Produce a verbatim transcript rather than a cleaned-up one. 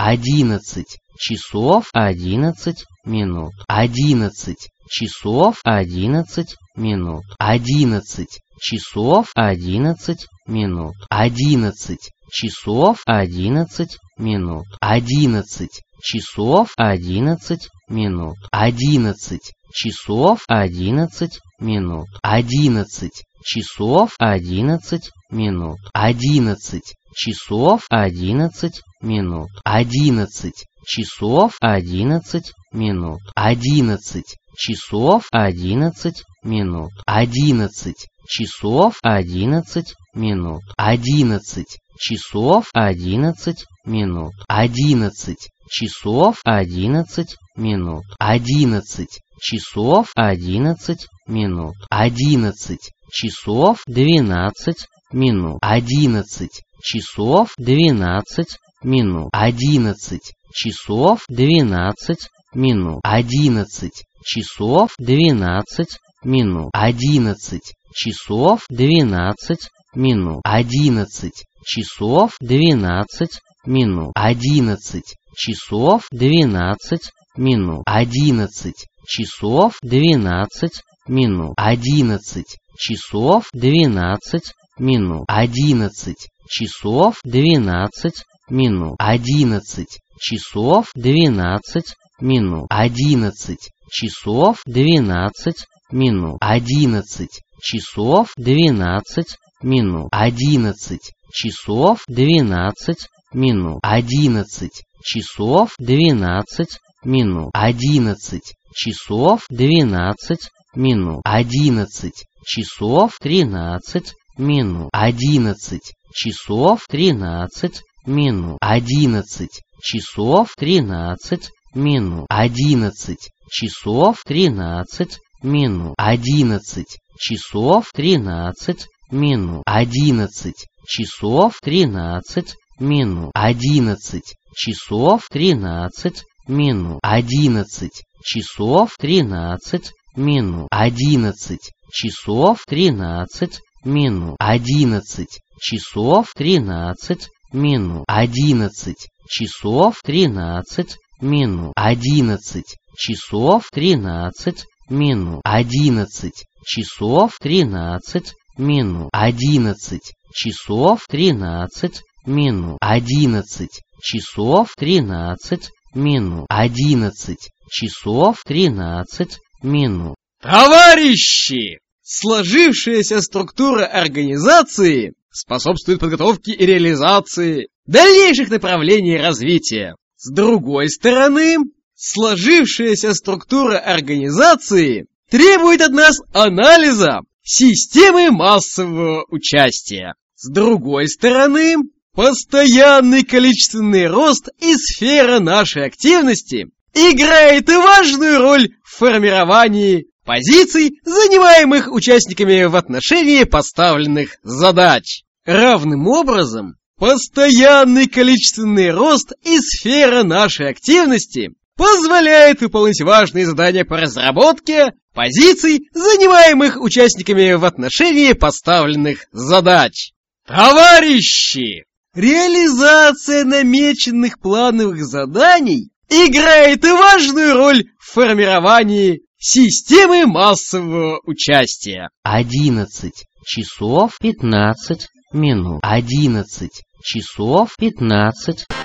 одиннадцать часов одиннадцать минут, одиннадцать часов одиннадцать минут, одиннадцать часов одиннадцать минут, одиннадцать часов одиннадцать минут, одиннадцать часов одиннадцать минут, одиннадцать часов одиннадцать минут, одиннадцать часов одиннадцать минут, одиннадцать часов одиннадцать минут, одиннадцать часов одиннадцать минут, одиннадцать часов одиннадцать минут, одиннадцать часов одиннадцать минут, одиннадцать часов одиннадцать минут, одиннадцать часов одиннадцать минут, одиннадцать часов одиннадцать минут, одиннадцать часов двенадцать минут, одиннадцать часов двенадцать минут, одиннадцать часов двенадцать минут, одиннадцать часов двенадцать минут, одиннадцать часов двенадцать минут, одиннадцать часов двенадцать минут, одиннадцать часов двенадцать минут, одиннадцать часов двенадцать минут, одиннадцать часов двенадцать минут, одиннадцать часов двенадцать минут, одиннадцать часов двенадцать минут, одиннадцать часов двенадцать минут, одиннадцать часов двенадцать минут, одиннадцать часов двенадцать минут, одиннадцать часов двенадцать минут, одиннадцать часов двенадцать минут, одиннадцать часов тринадцать минут, одиннадцать часов тринадцать минут, одиннадцать часов тринадцать минут, одиннадцать часов тринадцать минут, одиннадцать часов тринадцать минут, одиннадцать часов тринадцать минут, одиннадцать часов тринадцать минут, одиннадцать часов тринадцать минут, одиннадцать часов тринадцать минут, одиннадцать часов тринадцать минут, одиннадцать часов тринадцать минут, одиннадцать часов тринадцать минут, одиннадцать часов тринадцать минут, одиннадцать часов тринадцать минут, одиннадцать часов тринадцать минут, одиннадцать часов тринадцать минут. Товарищи! Сложившаяся структура организации способствует подготовке и реализации дальнейших направлений развития. С другой стороны, сложившаяся структура организации требует от нас анализа системы массового участия. С другой стороны, постоянный количественный рост и сфера нашей активности играет важную роль в формировании позиций, занимаемых участниками в отношении поставленных задач. Равным образом, постоянный количественный рост и сфера нашей активности позволяет выполнить важные задания по разработке позиций, занимаемых участниками в отношении поставленных задач. Товарищи! Реализация намеченных плановых заданий играет важную роль в формировании системы массового участия. одиннадцать часов пятнадцать минут, одиннадцать часов пятнадцать